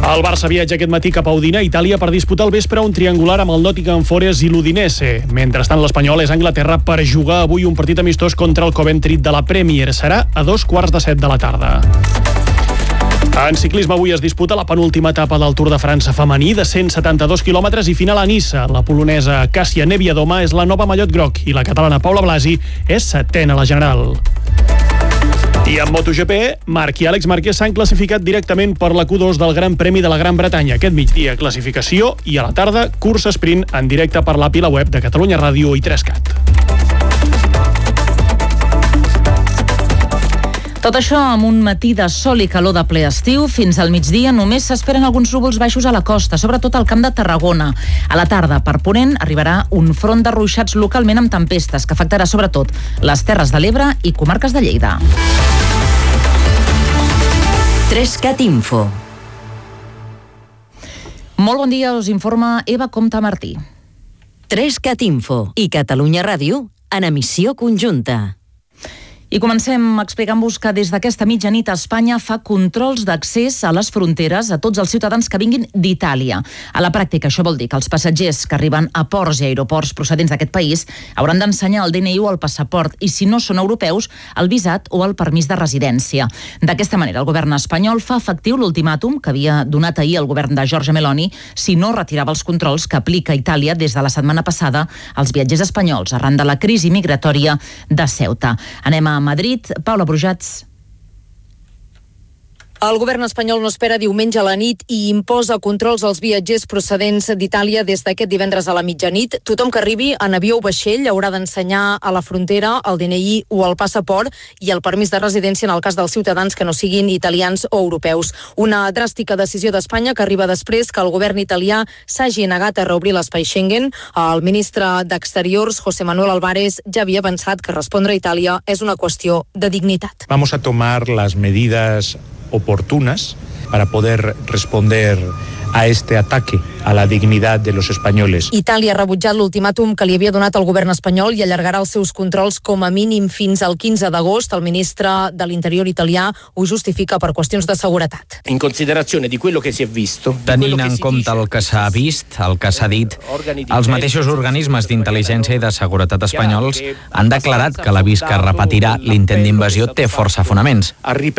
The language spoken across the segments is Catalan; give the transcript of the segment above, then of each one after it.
El Barça viatja aquest matí cap a Udine, Itàlia, per disputar al vespre un triangular amb el Nottingham Forest i l'Udinese. Mentrestant, l'Espanyol és a Anglaterra per jugar avui un partit amistós contra el Coventry de la Premier. Serà a 7:15 de la tarda. En ciclisme avui es disputa la penúltima etapa del Tour de França femení de 172 quilòmetres i final a Niça. La polonesa Càssia Neviadoma és la nova mallot groc i la catalana Paula Blasi és setena a la general. I en MotoGP, Marc i Àlex Márquez s'han classificat directament per la Q2 del Gran Premi de la Gran Bretanya. Aquest migdia, classificació, i a la tarda, cursa sprint en directe per l'app i la web de Catalunya Ràdio i 3CAT. Tot això amb un matí de sol i calor de ple estiu. Fins al migdia només s'esperen alguns núvols baixos a la costa, sobretot al Camp de Tarragona. A la tarda, per ponent, arribarà un front de ruixats localment amb tempestes que afectarà sobretot les Terres de l'Ebre i comarques de Lleida. 3CAT Info. Molt bon dia, us informa Eva Comte Martí. 3CAT Info i Catalunya Ràdio en emissió conjunta. I comencem explicant-vos que des d'aquesta mitjanit Espanya fa controls d'accés a les fronteres a tots els ciutadans que vinguin d'Itàlia. A la pràctica, això vol dir que els passatgers que arriben a ports i aeroports procedents d'aquest país hauran d'ensenyar el DNI o el passaport i, si no són europeus, el visat o el permís de residència. D'aquesta manera, el govern espanyol fa efectiu l'ultimàtum que havia donat ahir el govern de Giorgia Meloni si no retirava els controls que aplica Itàlia des de la setmana passada als viatgers espanyols arran de la crisi migratòria de Ceuta. Anem a Madrid. Paula Brujats. El govern espanyol no espera diumenge a la nit i imposa controls als viatgers procedents d'Itàlia des d'aquest divendres a la mitjanit. Tothom que arribi en avió o vaixell haurà d'ensenyar a la frontera el DNI o el passaport i el permís de residència en el cas dels ciutadans que no siguin italians o europeus. Una dràstica decisió d'Espanya que arriba després que el govern italià s'hagi negat a reobrir l'espai Schengen. El ministre d'Exteriors, José Manuel Álvarez, ja havia avançat que respondre a Itàlia és una qüestió de dignitat. Vamos a tomar las medidas oportunas para poder responder a este ataque a la dignidad de los españoles. Itàlia ha rebutjat l'ultimàtum que li havia donat el govern espanyol i allargarà els seus controls com a mínim fins al 15 d'agost. El ministre de l'Interior italià ho justifica per qüestions de seguretat. In considerazione di quello che si è visto, tenint en compte el que s'ha vist, el que s'ha dit, els mateixos organismes d'intel·ligència i de seguretat espanyols han declarat que l'avís que repetirà l'intent d'invasió té força fonaments.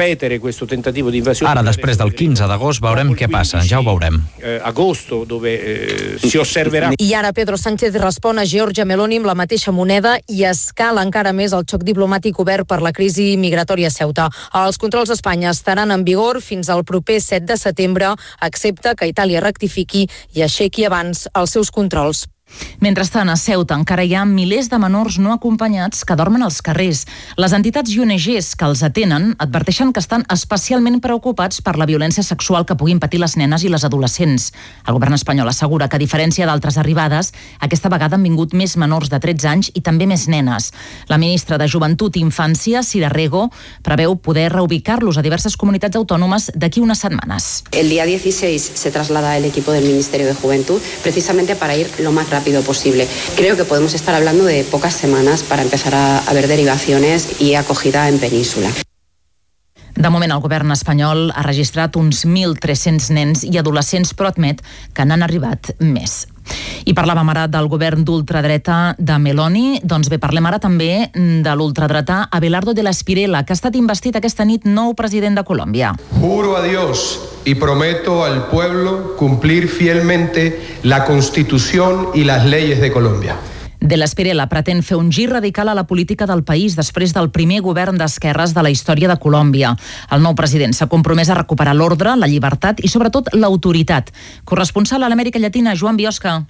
Ara, després del 15 d'agost, veurem què passa, ja ho veurem. Agosto, dove si osserverà. I ara Pedro Sánchez respon a Giorgia Meloni amb la mateixa moneda i escala encara més el xoc diplomàtic obert per la crisi migratòria a Ceuta. Els controls a Espanya estaran en vigor fins al proper 7 de setembre, excepte que Itàlia rectifiqui i aixequi abans els seus controls. Mentrestant, a Ceuta encara hi ha milers de menors no acompanyats que dormen als carrers. Les entitats i ONGs que els atenen adverteixen que estan especialment preocupats per la violència sexual que puguin patir les nenes i les adolescents. El govern espanyol assegura que, a diferència d'altres arribades, aquesta vegada han vingut més menors de 13 anys i també més nenes. La ministra de Joventut i Infància, Sira Rego, preveu poder reubicar-los a diverses comunitats autònomes d'aquí unes setmanes. El día 16 se traslada el equipo del Ministerio de Juventud precisamente para ir lo más rápido posible. Creo que podemos estar hablando de pocas semanas para empezar a ver derivaciones y acogida en península. De moment, el govern espanyol ha registrat uns 1.300 nens i adolescents, però admet que n'han arribat més. I parlàvem ara del govern d'ultradreta de Meloni. Doncs bé, parlem ara també de l'ultradretà Abelardo de la Espriella, que ha estat investit aquesta nit nou president de Colòmbia. Juro a Dios y prometo al pueblo cumplir fielmente la Constitución y las leyes de Colombia. De la Espriella pretén fer un gir radical a la política del país després del primer govern d'esquerres de la història de Colòmbia. El nou president s'ha compromès a recuperar l'ordre, la llibertat i sobretot l'autoritat. Corresponsal a l'Amèrica Llatina, Joan Biosca.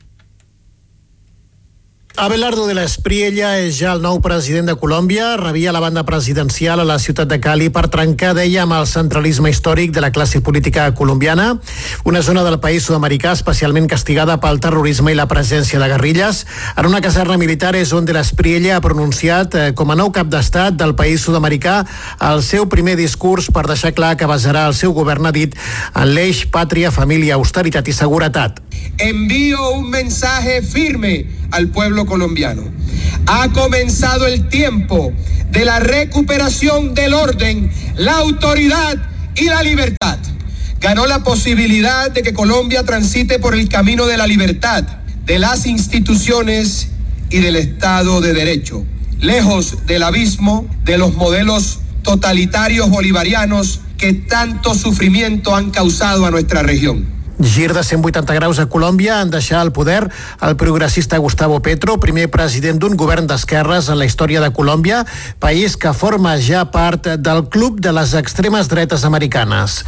Abelardo de la Espriella és ja el nou president de Colòmbia. Rebia la banda presidencial a la ciutat de Cali per trencar, deia, amb el centralisme històric de la classe política colombiana, una zona del país sud-americà especialment castigada pel terrorisme i la presència de guerrilles. En una caserna militar és on de la Espriella ha pronunciat com a nou cap d'estat del país sud-americà el seu primer discurs per deixar clar que basarà el seu govern, ha dit, en l'eix pàtria, família, austeritat i seguretat. Envío un mensaje firme al pueblo colombiano. Ha comenzado el tiempo de la recuperación del orden, la autoridad y la libertad. ganó la posibilidad de que Colombia transite por el camino de la libertad, de las instituciones y del Estado de Derecho, lejos del abismo de los modelos totalitarios bolivarianos que tanto sufrimiento han causado a nuestra región. Gir de 180 graus a Colòmbia en deixar el poder el progressista Gustavo Petro, primer president d'un govern d'esquerres en la història de Colòmbia, país que forma ja part del club de les extremes dretes americanes.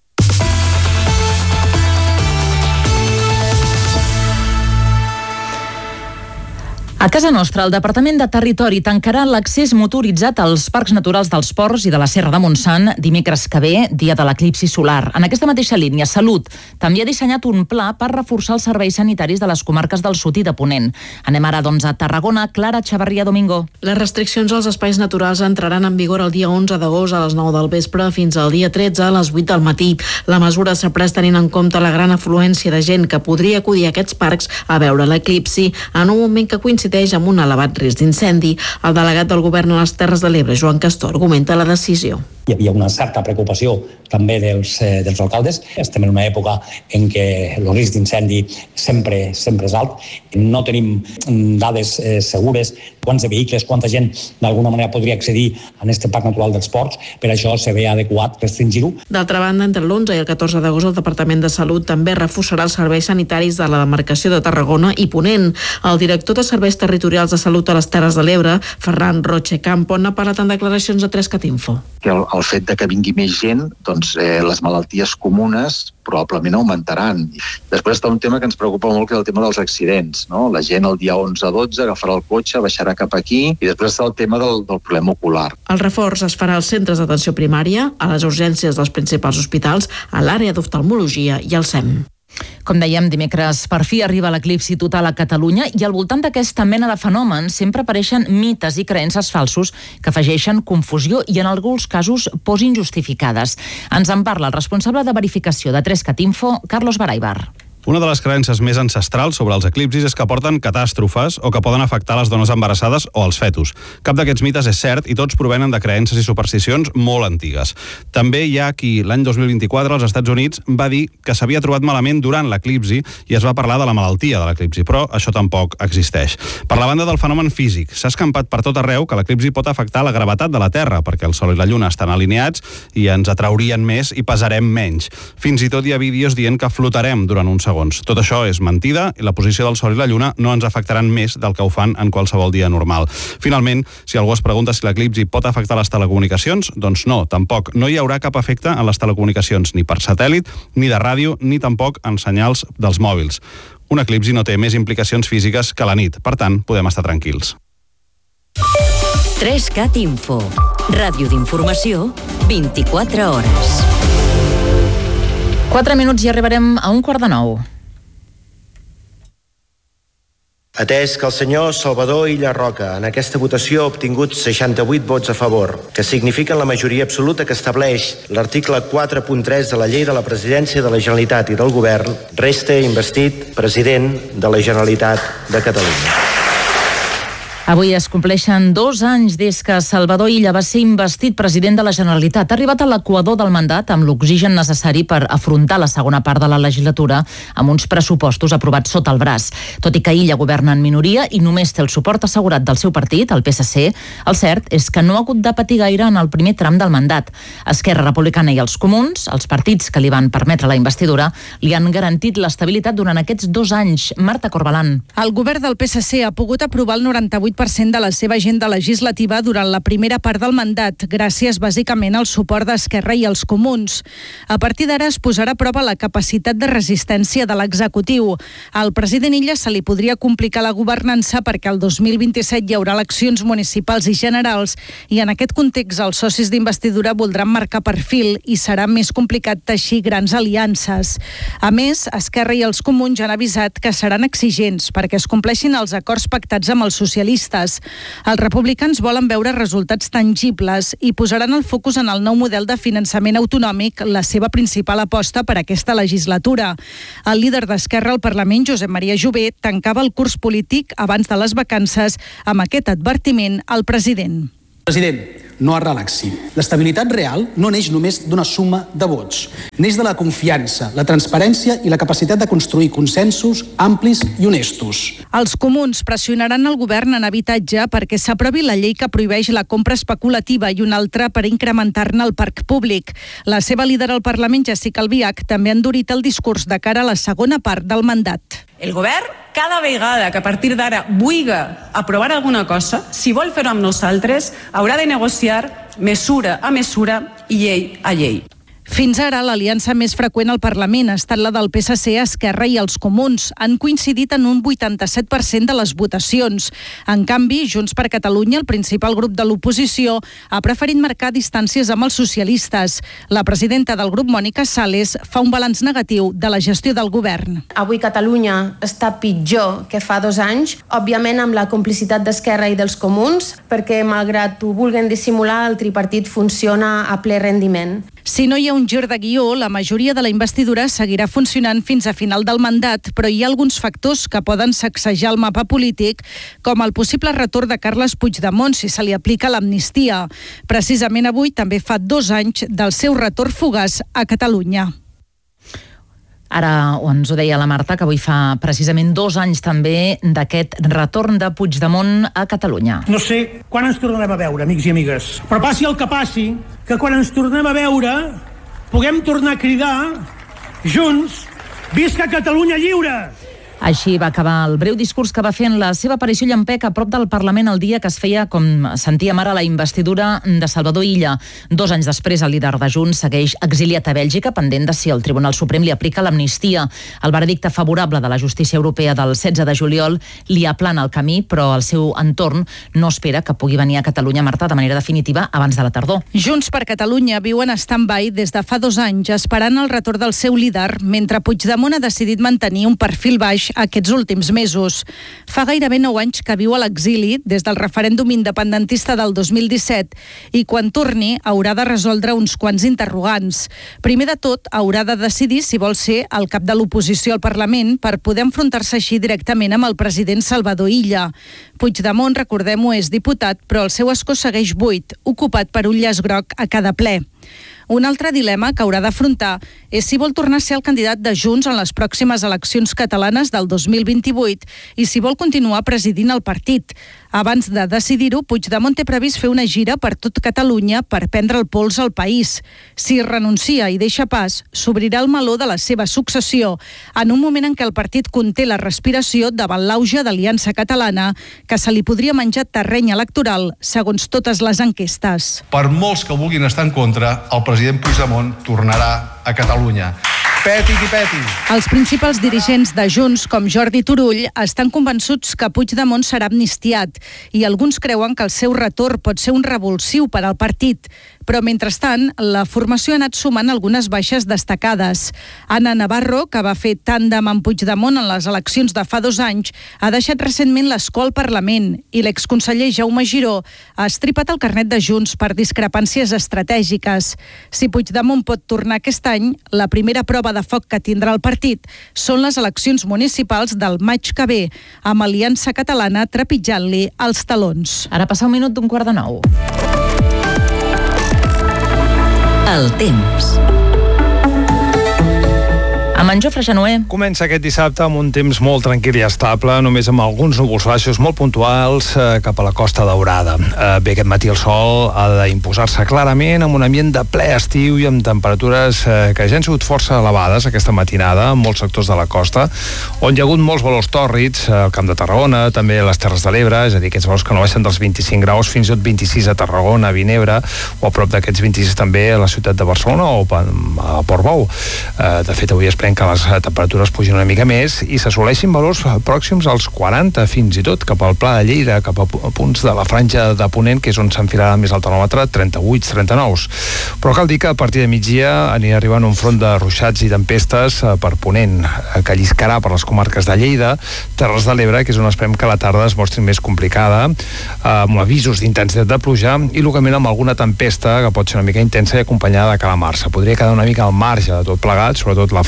A casa nostra, el Departament de Territori tancarà l'accés motoritzat als parcs naturals dels Ports i de la Serra de Montsant dimecres que ve, dia de l'eclipsi solar. En aquesta mateixa línia, Salut també ha dissenyat un pla per reforçar els serveis sanitaris de les comarques del sud i de Ponent. Anem ara, doncs, a Tarragona. Clara Xavarria Domingo. Les restriccions als espais naturals entraran en vigor el dia 11 d'agost a les 9 del vespre fins al dia 13 a les 8 del matí. La mesura s'ha pres tenint en compte la gran afluència de gent que podria acudir a aquests parcs a veure l'eclipsi en un moment que coincideix amb un elevat risc d'incendi. El delegat del govern a les Terres de l'Ebre, Joan Castor, argumenta la decisió. Hi havia una certa preocupació també dels alcaldes. Estem en una època en què el risc d'incendi sempre és alt. No tenim dades segures quants de vehicles, quanta gent d'alguna manera podria accedir a aquest parc natural dels Ports. Per això se ve adequat restringir-ho. D'altra banda, entre l'11 i el 14 d'agost el Departament de Salut també reforçarà els serveis sanitaris de la demarcació de Tarragona i Ponent. El director de Serveis Territorials de Salut a les Terres de l'Ebre, Ferran Roche Campo, n'ha parlat en declaracions a 3CAT-Info. El fet de que vingui més gent, doncs les malalties comunes probablement augmentaran. Després està un tema que ens preocupa molt, que és el tema dels accidents, no? La gent el dia 11-12 agafarà el cotxe, baixarà cap aquí, i després està el tema del problema ocular. El reforç es farà als centres d'atenció primària, a les urgències dels principals hospitals, a l'àrea d'oftalmologia i al SEM. Com dèiem, dimecres per fi arriba l'eclipsi total a Catalunya i al voltant d'aquesta mena de fenòmens sempre apareixen mites i creences falsos que afegeixen confusió i en alguns casos pors injustificades. Ens en parla el responsable de verificació de 3CAT-Info, Carlos Baraibar. Una de les creences més ancestrals sobre els eclipsis és que porten catàstrofes o que poden afectar les dones embarassades o els fetus. Cap d'aquests mites és cert i tots provenen de creences i supersticions molt antigues. També hi ha qui l'any 2024 als Estats Units va dir que s'havia trobat malament durant l'eclipsi i es va parlar de la malaltia de l'eclipsi, però això tampoc existeix. Per la banda del fenomen físic, s'ha escampat per tot arreu que l'eclipsi pot afectar la gravetat de la Terra, perquè el Sol i la Lluna estan alineats i ens atraurien més i pesarem menys. Fins i tot hi ha vídeos dient que flotarem durant un segons. Tot això és mentida i la posició del Sol i la Lluna no ens afectaran més del que ho fan en qualsevol dia normal. Finalment, si algú es pregunta si l'eclipsi pot afectar les telecomunicacions, doncs no, tampoc. No hi haurà cap efecte en les telecomunicacions, ni per satèl·lit, ni de ràdio, ni tampoc en senyals dels mòbils. Un eclipsi no té més implicacions físiques que la nit, per tant, podem estar tranquils. 3CAT-Info. Ràdio d'informació, 24 hores. 4 minuts i arribarem a 8:45. Atès que el senyor Salvador Illa Roca en aquesta votació ha obtingut 68 vots a favor, que signifiquen la majoria absoluta que estableix l'article 4.3 de la Llei de la Presidència de la Generalitat i del Govern, resta investit president de la Generalitat de Catalunya. Avui es compleixen 2 anys des que Salvador Illa va ser investit president de la Generalitat. Ha arribat a l'equador del mandat amb l'oxigen necessari per afrontar la segona part de la legislatura amb uns pressupostos aprovats sota el braç. Tot i que Illa governa en minoria i només té el suport assegurat del seu partit, el PSC, el cert és que no ha hagut de patir gaire en el primer tram del mandat. Esquerra Republicana i els Comuns, els partits que li van permetre la investidura, li han garantit l'estabilitat durant aquests 2 anys. Marta Corbalan. El govern del PSC ha pogut aprovar el 98% de la seva agenda legislativa durant la primera part del mandat, gràcies bàsicament al suport d'Esquerra i els Comuns. A partir d'ara es posarà a prova la capacitat de resistència de l'executiu. Al president Illa se li podria complicar la governança perquè el 2027 hi haurà eleccions municipals i generals i en aquest context els socis d'investidura voldran marcar perfil i serà més complicat teixir grans aliances. A més, Esquerra i els Comuns ja han avisat que seran exigents perquè es compleixin els acords pactats amb els socialistes. Els republicans volen veure resultats tangibles i posaran el focus en el nou model de finançament autonòmic, la seva principal aposta per aquesta legislatura. El líder d'Esquerra al Parlament, Josep Maria Jové, tancava el curs polític abans de les vacances amb aquest advertiment al president. President, no es relaxi. L'estabilitat real no neix només d'una suma de vots. Neix de la confiança, la transparència i la capacitat de construir consensos amplis i honestos. Els comuns pressionaran el govern en habitatge perquè s'aprovi la llei que prohibeix la compra especulativa i una altra per incrementar-ne el parc públic. La seva líder al Parlament, Jessica Albiach, també ha endurit el discurs de cara a la segona part del mandat. El govern, cada vegada que a partir d'ara vulgui aprovar alguna cosa, si vol fer-ho amb nosaltres, haurà de negociar mesura a mesura i llei a llei. Fins ara, l'aliança més freqüent al Parlament ha estat la del PSC, Esquerra i els Comuns. Han coincidit en un 87% de les votacions. En canvi, Junts per Catalunya, el principal grup de l'oposició, ha preferit marcar distàncies amb els socialistes. La presidenta del grup, Mònica Sales, fa un balanç negatiu de la gestió del govern. Avui Catalunya està pitjor que fa 2 anys, òbviament amb la complicitat d'Esquerra i dels Comuns, perquè malgrat ho vulguin dissimular, el tripartit funciona a ple rendiment. Si no hi ha un gir de guió, la majoria de la investidura seguirà funcionant fins a final del mandat, però hi ha alguns factors que poden sacsejar el mapa polític, com el possible retorn de Carles Puigdemont si se li aplica l'amnistia. Precisament avui també fa 2 anys del seu retorn fugaç a Catalunya. Ara ens ho deia la Marta, que avui fa precisament 2 anys també d'aquest retorn de Puigdemont a Catalunya. No sé quan ens tornarem a veure, amics i amigues, però passi el que passi, que quan ens tornem a veure puguem tornar a cridar junts «Visca Catalunya lliure!». Així va acabar el breu discurs que va fer en la seva aparició llampec a prop del Parlament el dia que es feia, com sentíem ara, la investidura de Salvador Illa. 2 anys després, el líder de Junts segueix exiliat a Bèlgica, pendent de si el Tribunal Suprem li aplica l'amnistia. El veredicte favorable de la justícia europea del 16 de juliol li aplana el camí, però el seu entorn no espera que pugui venir a Catalunya, Marta, de manera definitiva abans de la tardor. Junts per Catalunya viu en stand-by des de fa 2 anys, esperant el retorn del seu líder, mentre Puigdemont ha decidit mantenir un perfil baix aquests últims mesos. Fa gairebé 9 anys que viu a l'exili des del referèndum independentista del 2017 i quan torni haurà de resoldre uns quants interrogants. Primer de tot, haurà de decidir si vol ser el cap de l'oposició al Parlament per poder enfrontar-se així directament amb el president Salvador Illa. Puigdemont, recordem-ho, és diputat, però el seu escó segueix buit, ocupat per un llaç groc a cada ple. Un altre dilema que haurà d'afrontar és si vol tornar a ser el candidat de Junts en les pròximes eleccions catalanes del 2028 i si vol continuar presidint el partit. Abans de decidir-ho, Puigdemont té previst fer una gira per tot Catalunya per prendre el pols al país. Si renuncia i deixa pas, s'obrirà el meló de la seva successió en un moment en què el partit conté la respiració davant l'auge d'Aliança Catalana, que se li podria menjar terreny electoral, segons totes les enquestes. Per molts que vulguin estar en contra, el president Puigdemont tornarà a Catalunya. Peti qui peti. Els principals dirigents de Junts, com Jordi Turull, estan convençuts que Puigdemont serà amnistiat i alguns creuen que el seu retorn pot ser un revulsiu per al partit. Però, mentrestant, la formació ha anat sumant algunes baixes destacades. Anna Navarro, que va fer tàndem amb Puigdemont en les eleccions de fa 2 anys, ha deixat recentment l'escó al Parlament i l'exconseller Jaume Giró ha estripat el carnet de Junts per discrepàncies estratègiques. Si Puigdemont pot tornar aquest any, la primera prova de foc que tindrà el partit són les eleccions municipals del maig que ve, amb Aliança Catalana trepitjant-li els talons. Ara passa 1 minut d'8:45. El temps. Amb en Jofre Xanoer. Comença aquest dissabte amb un temps molt tranquil i estable, només amb alguns núvols baixos molt puntuals cap a la Costa Daurada. Bé, aquest matí el sol ha d'imposar-se clarament amb un ambient de ple estiu i amb temperatures que ja han sigut força elevades aquesta matinada en molts sectors de la costa, on hi ha hagut molts valors tòrrids, al Camp de Tarragona, també a les Terres de l'Ebre, és a dir, aquests valors que no baixen dels 25 graus, fins i tot 26 a Tarragona, a Vinebre, o a prop d'aquests 26 també a la ciutat de Barcelona o a Portbou. De fet, avui esperem que les temperatures pugin una mica més i s'assoleixin valors pròxims als 40, fins i tot cap al Pla de Lleida, cap a punts de la franja de Ponent, que és on s'enfilarà més el termòmetre, 38, 39. Però cal dir que a partir de migdia anirà arribant un front de ruixats i tempestes per Ponent, que lliscarà per les comarques de Lleida, Terres de l'Ebre, que és on esperem que la tarda es mostri més complicada, amb avisos d'intensitat de pluja i localment amb alguna tempesta que pot ser una mica intensa i acompanyada de calamarsa. Podria quedar una mica al marge de tot plegat, sobretot la façana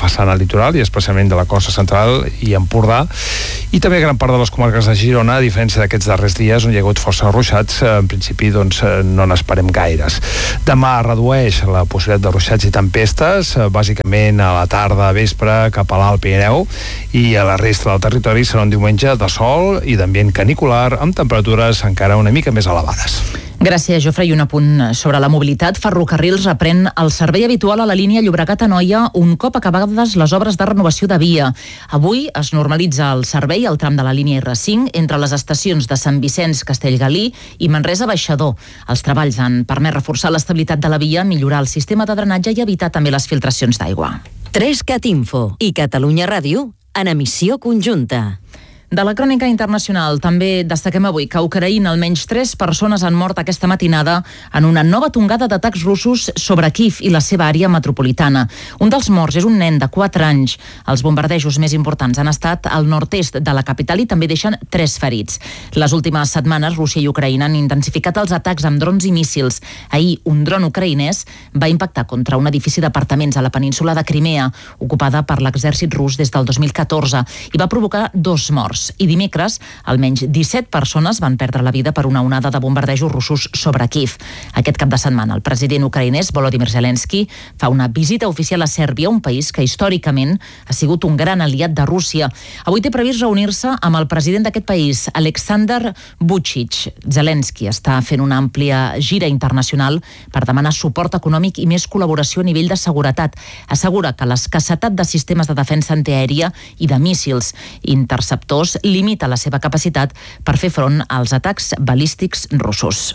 litoral i especialment de la costa central i Empordà, i també gran part de les comarques de Girona, a diferència d'aquests darrers dies on hi ha hagut força ruixats. En principi doncs, no n'esperem gaires. Demà redueix la possibilitat de ruixats i tempestes, bàsicament a la tarda, a vespre, cap a l'Alt Pirineu, i a la resta del territori serà un diumenge de sol i d'ambient canicular amb temperatures encara una mica més elevades. Gràcies, Jofre. I un apunt sobre la mobilitat. Ferrocarrils reprèn el servei habitual a la línia Llobregat-Anoia un cop acabades les obres de renovació de via. Avui es normalitza el servei al tram de la línia R5 entre les estacions de Sant Vicenç, Castellgalí i Manresa-Baixador. Els treballs han permès reforçar l'estabilitat de la via, millorar el sistema de drenatge i evitar també les filtracions d'aigua. 3CAT Info i Catalunya Ràdio en emissió conjunta. De la crònica internacional també destaquem avui que a Ucraïna almenys 3 persones han mort aquesta matinada en una nova tongada d'atacs russos sobre Kíev i la seva àrea metropolitana. Un dels morts és un nen de 4 anys. Els bombardejos més importants han estat al nord-est de la capital i també deixen 3 ferits. Les últimes setmanes, Rússia i Ucraïna han intensificat els atacs amb drons i míssils. Ahir, un dron ucraïnès va impactar contra un edifici d'apartaments a la península de Crimea, ocupada per l'exèrcit rus des del 2014, i va provocar 2 morts. I dimecres, almenys 17 persones van perdre la vida per una onada de bombardejos russos sobre Kíev. Aquest cap de setmana, el president ucraïnès Volodymyr Zelensky fa una visita oficial a Sèrbia, un país que històricament ha sigut un gran aliat de Rússia. Avui té previst reunir-se amb el president d'aquest país, Aleksandr Vučić. Zelensky està fent una àmplia gira internacional per demanar suport econòmic i més col·laboració a nivell de seguretat. Assegura que l'escassetat de sistemes de defensa antiaèria i de míssils interceptors limita la seva capacitat per fer front als atacs balístics russos.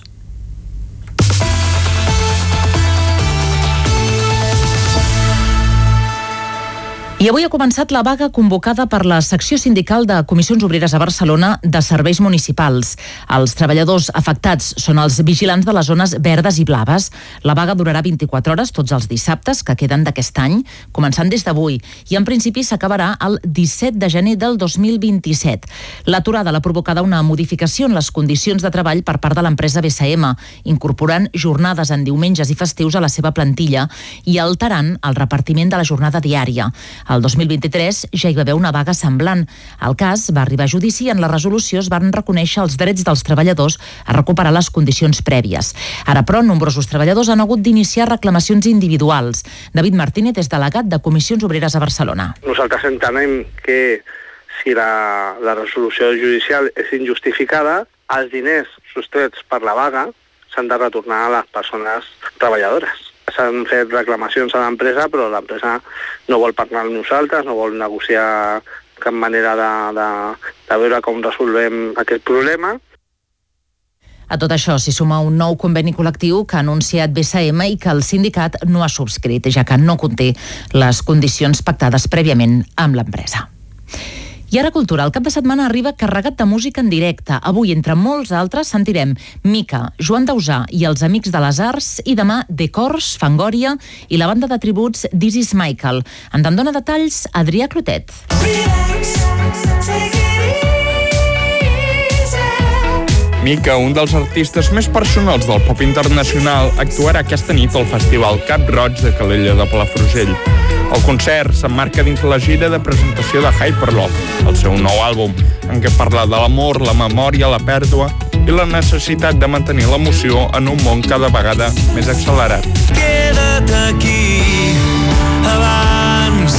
I avui ha començat la vaga convocada per la secció sindical de Comissions Obreres a Barcelona de serveis municipals. Els treballadors afectats són els vigilants de les zones verdes i blaves. La vaga durarà 24 hores tots els dissabtes que queden d'aquest any, començant des d'avui, i en principi s'acabarà el 17 de gener del 2027. L'aturada l'ha provocada una modificació en les condicions de treball per part de l'empresa BCM, incorporant jornades en diumenges i festius a la seva plantilla i alterant el repartiment de la jornada diària. El 2023 ja hi va haver una vaga semblant. El cas va arribar a judici i en la resolució es van reconèixer els drets dels treballadors a recuperar les condicions prèvies. Ara, però, nombrosos treballadors han hagut d'iniciar reclamacions individuals. David Martínez és delegat de Comissions Obreres a Barcelona. Nosaltres entenem que si la resolució judicial és injustificada, els diners sostrets per la vaga s'han de retornar a les persones treballadores. S'han fet reclamacions a l'empresa, però l'empresa no vol parlar amb nosaltres, no vol negociar cap manera de veure com resolvem aquest problema. A tot això s'hi suma un nou conveni col·lectiu que ha anunciat BCM i que el sindicat no ha subscrit, ja que no conté les condicions pactades prèviament amb l'empresa. I ara cultura. El cap de setmana arriba carregat de música en directe. Avui, entre molts altres, sentirem Mica, Joan Dausà i els Amics de les Arts, i demà The Cors, Fangoria i la banda de tributs This is Michael. En dona detalls Adrià Clotet. Mica, un dels artistes més personals del pop internacional, actuarà aquesta nit al Festival Cap Roig de Calella de Palafrugell. El concert s'emmarca dins la gira de presentació de Hyperlove, el seu nou àlbum, en què parla de l'amor, la memòria, la pèrdua i la necessitat de mantenir l'emoció en un món cada vegada més accelerat. Queda't aquí abans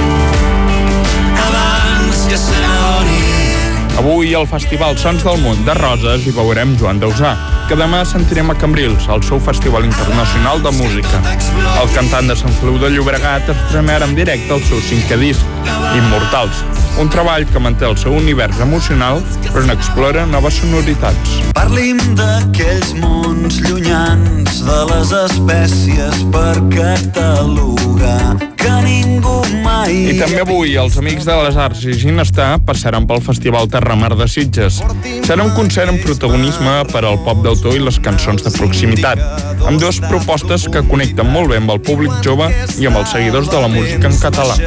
que s'adoni. Avui al Festival Sons del Món de Roses hi veurem Joan Dausà, que demà sentirem a Cambrils, al seu Festival Internacional de Música. El cantant de Sant Feliu de Llobregat estrenarà en directe el seu 5è disc, Immortals, un treball que manté el seu univers emocional però n'explora noves sonoritats. Parlim d'aquells mons llunyans, de les espècies per catalogar, que ningú mai... I també avui els Amics de les Arts i Ginestar passaran pel Festival Terramar de Sitges. Serà un concert amb protagonisme per al pop d'autor i les cançons de proximitat, amb dues propostes que connecten molt bé amb el públic jove i amb els seguidors de la música en català.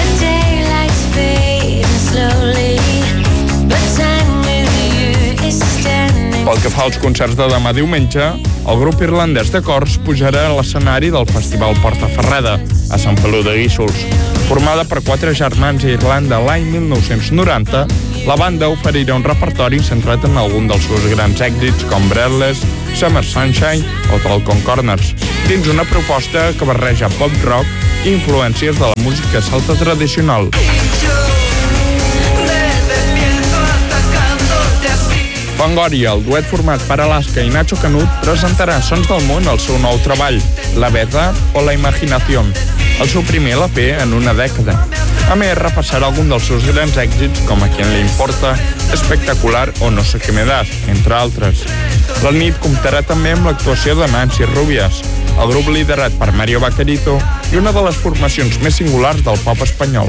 Pel que fa als concerts de demà diumenge, el grup irlandès de Cors pujarà a l'escenari del Festival Portaferrada, a Sant Feliu de Guíxols. Formada per 4 germans a Irlanda l'any 1990, la banda oferirà un repertori centrat en algun dels seus grans èxits com Breathless, Summer Sunshine o Talcon Corners, dins una proposta que barreja pop rock i influències de la música celta tradicional. Fangoria, el duet format per Alaska i Nacho Canut, presentarà Sons del Món al seu nou treball, La Verdad o La Imaginación, el seu primer LP en una dècada. A més, repassarà algun dels seus grans èxits com A Quien le importa, Espectacular o No sé qué me das, entre altres. La nit comptarà també amb l'actuació de Nancy Rubias, el grup liderat per Mario Vaquerito i una de les formacions més singulars del pop espanyol.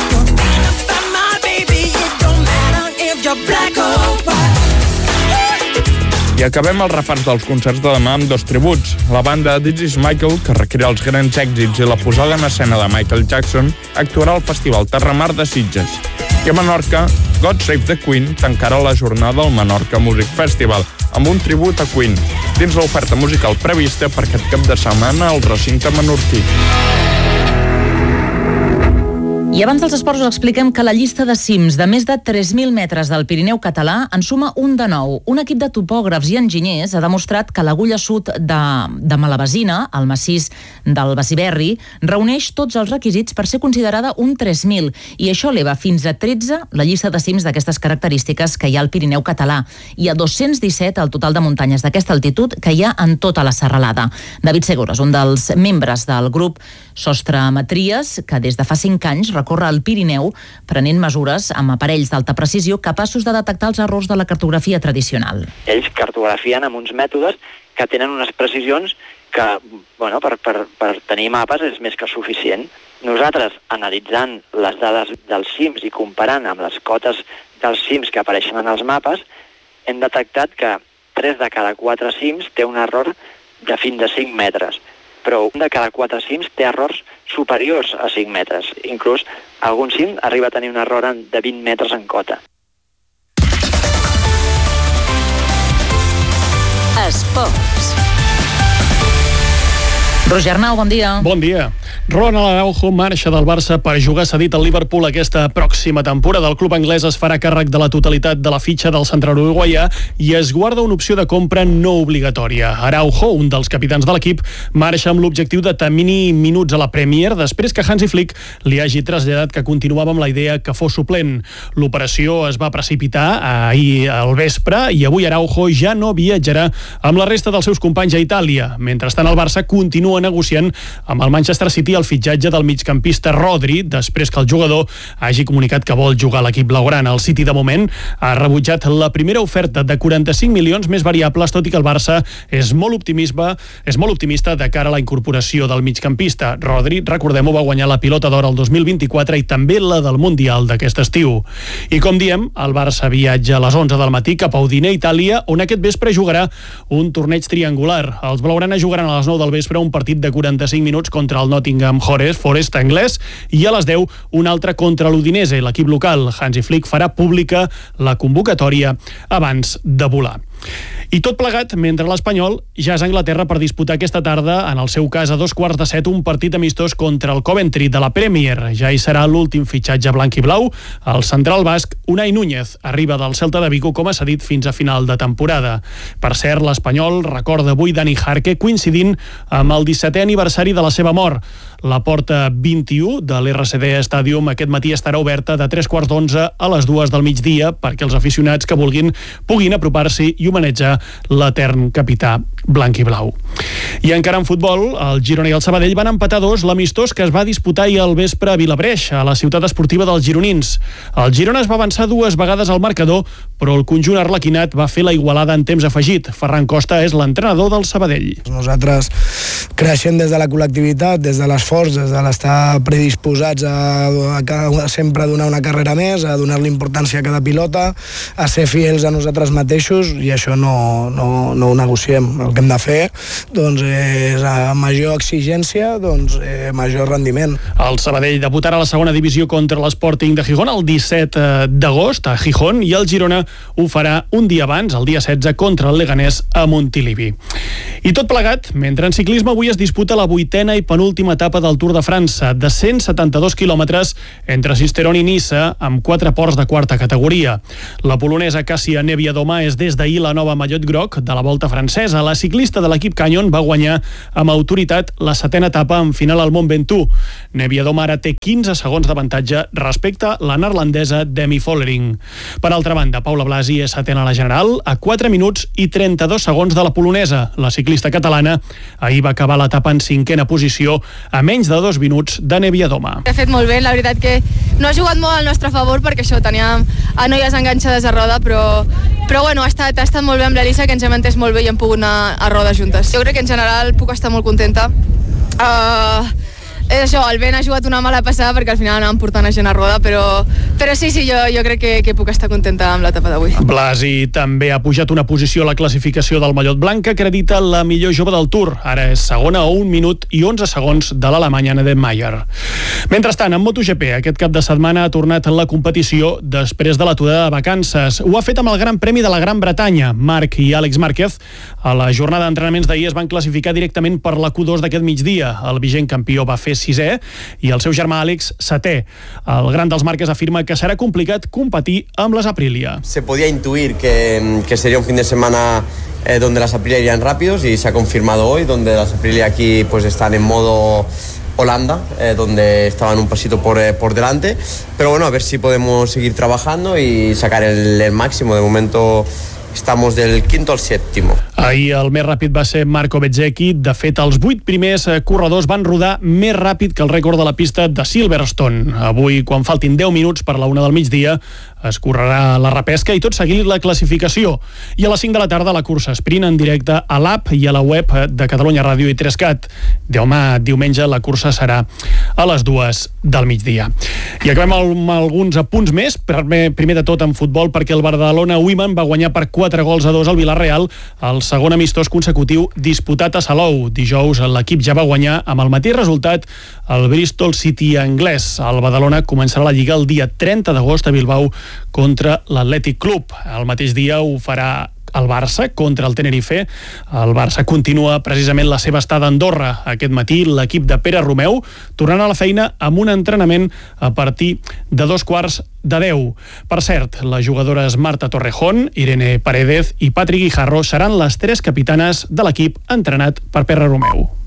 I acabem el repàs dels concerts de demà amb 2 tributs. La banda This Is Michael, que recrea els grans èxits i la posada en escena de Michael Jackson, actuarà al Festival Terramar de Sitges. I a Menorca, God Save the Queen tancarà la jornada al Menorca Music Festival, amb un tribut a Queen, dins l'oferta musical prevista per aquest cap de setmana al recinte menorquí. I abans dels esports us expliquem que la llista de cims de més de 3.000 metres del Pirineu català en suma un de nou. Un equip de topògrafs i enginyers ha demostrat que l'agulla sud de Malabasina, al massís del Basiberri, reuneix tots els requisits per ser considerada un 3.000 i això eleva fins a 13 la llista de cims d'aquestes característiques que hi ha al Pirineu català i a 217 el total de muntanyes d'aquesta altitud que hi ha en tota la serralada. David Segures, un dels membres del grup Sostremetries, que des de fa 5 anys recorre el Pirineu prenent mesures amb aparells d'alta precisió capaços de detectar els errors de la cartografia tradicional. Ells cartografien amb uns mètodes que tenen unes precisions que, bueno, per tenir mapes és més que suficient. Nosaltres, analitzant les dades dels cims i comparant amb les cotes dels cims que apareixen en els mapes, hem detectat que 3 de cada 4 cims té un error de fins a 5 metres. Però un de cada 4 cims té errors superiors a 5 metres. Inclús algun cim arriba a tenir un error de 20 metres en cota. Esports. Roger Arnau, bon dia. Bon dia. Ronald Araujo marxa del Barça per jugar cedit al Liverpool aquesta pròxima temporada. El club anglès es farà càrrec de la totalitat de la fitxa del central uruguaià i es guarda una opció de compra no obligatòria. Araujo, un dels capitans de l'equip, marxa amb l'objectiu de tenir minuts a la Premier després que Hansi Flick li hagi traslladat que continuava amb la idea que fos suplent. L'operació es va precipitar ahir al vespre i avui Araujo ja no viatjarà amb la resta dels seus companys a Itàlia. Mentrestant, el Barça continua negociant amb el Manchester City el fitxatge del migcampista Rodri, després que el jugador hagi comunicat que vol jugar a l'equip blaugrana. El City, de moment, ha rebutjat la primera oferta de 45 milions més variables, tot i que el Barça és molt optimista de cara a la incorporació del migcampista. Rodri, recordem-ho, va guanyar la Pilota d'Or el 2024 i també la del Mundial d'aquest estiu. I com diem, el Barça viatja a les 11 del matí cap a Udine, Itàlia, on aquest vespre jugarà un torneig triangular. Els blaugrana jugaran a les 9 del vespre un partit de 45 minuts contra el Nottingham Forest anglès i a les 10 un altre contra l'Udinese, l'equip local. Hansi Flick farà pública la convocatòria abans de volar. I tot plegat mentre l'Espanyol ja és a Anglaterra per disputar aquesta tarda, en el seu cas a 7:15, un partit amistós contra el Coventry de la Premier. Ja hi serà l'últim fitxatge blanc i blau. El central basc, Unai Núñez, arriba del Celta de Vigo com a cedit fins a final de temporada. Per cert, l'Espanyol recorda avui Dani Jarque, coincidint amb el 17è aniversari de la seva mort. La porta 21 de l'RCD Stadium aquest matí estarà oberta de 3:15 a les 2 del migdia perquè els aficionats que vulguin puguin apropar-s'hi i homenatjar l'etern capità blanc i blau. I encara en futbol, el Girona i el Sabadell van empatar 2 l'amistós que es va disputar ahir al vespre a Vilabreix, a la ciutat esportiva dels gironins. El Girona es va avançar 2 vegades al marcador, però el conjunt arlequinat va fer la igualada en temps afegit. Ferran Costa és l'entrenador del Sabadell. Nosaltres creixem des de la col·lectivitat, des de l'esforç, des de l'estar predisposats a sempre donar una carrera més, a donar-li importància a cada pilota, a ser fiels a nosaltres mateixos, i això no ho negociem. El que hem de fer doncs a major exigència, doncs major rendiment. El Sabadell debutarà a la segona divisió contra l'Sporting de Gijón el 17 d'agost a Gijón i el Girona ho farà un dia abans, el dia 16, contra el Leganés a Montilivi. I tot plegat, mentre en ciclisme avui es disputa la 8a i penúltima etapa del Tour de França, de 172 quilòmetres entre Sisteron i Niça, amb 4 ports de quarta categoria. La polonesa Cássia Niewiadoma és des d'ahir la nova mallot groc de la Volta francesa. La ciclista de l'equip Canyon va guanyar amb autoritat la 7a etapa en final al Mont Ventoux. Niewiadoma ara té 15 segons d'avantatge respecte a la neerlandesa Demi Vollering. Per altra banda, Paula Blasi és 7a a la general a 4 minuts i 32 segons de la polonesa. La ciclista catalana ahir va acabar l'etapa en 5a posició a menys de 2 minuts de Niewiadoma. Ha fet molt bé, la veritat que no ha jugat molt al nostre favor perquè això, teníem a noies enganxades a roda, però bueno, ha estat molt bé amb l'Elisa, que ens hem entès molt bé i hem pogut anar a roda juntes. Jo crec que en general puc estar molt contenta. És això, el vent ha jugat una mala passada perquè al final anàvem portant a gent a roda, però sí, jo crec que puc estar contenta amb l'etapa d'avui. Blasi també ha pujat una posició a la classificació del mallot blanc, que acredita la millor jove del Tour. Ara és segona a 1 minut i 11 segons de l'alemanya Nadine Mayer. Mentrestant, en MotoGP, aquest cap de setmana ha tornat la competició després de l'aturada de vacances. Ho ha fet amb el Gran Premi de la Gran Bretanya. Marc i Àlex Márquez, a la jornada d'entrenaments d'ahir, es van classificar directament per la Q2 d'aquest migdia. El vigent campió va fer 6è i el seu germà Àlex 7è. El gran dels Márquez afirma que serà complicat competir amb les Aprilia. Se podía intuir que sería un fin de semana donde las Aprilia irían rápidos y se ha confirmado hoy, donde las Aprilia aquí pues están en modo Holanda, donde estaban un pasito por delante, pero bueno, a ver si podemos seguir trabajando y sacar el máximo. De momento estamos del 5º al 7º. Ahir el més ràpid va ser Marco Bezzecchi. De fet, els 8 primers corredors van rodar més ràpid que el rècord de la pista de Silverstone. Avui, quan faltin 10 minuts per la 1 del migdia, es correrà la repesca i tot seguit la classificació. I a les 5 de la tarda la cursa sprint en directe a l'app i a la web de Catalunya Ràdio i 3CAT. Demà, diumenge, la cursa serà a les 2 del migdia. I acabem amb alguns apunts més. Primer de tot en futbol, perquè el Badalona Women va guanyar per 4-2 al Villarreal, el segon amistós consecutiu disputat a Salou. Dijous l'equip ja va guanyar amb el mateix resultat el Bristol City anglès. El Badalona començarà la Lliga el dia 30 d'agost a Bilbao contra l'Atlètic Club. El mateix dia ho farà el Barça contra el Tenerife. El Barça continua precisament la seva estada a Andorra. Aquest matí l'equip de Pere Romeu tornant a la feina amb un entrenament a partir de 9:45. Per cert, les jugadores Marta Torrejón, Irene Paredes i Patri Guijarro seran les 3 capitanes de l'equip entrenat per Pere Romeu.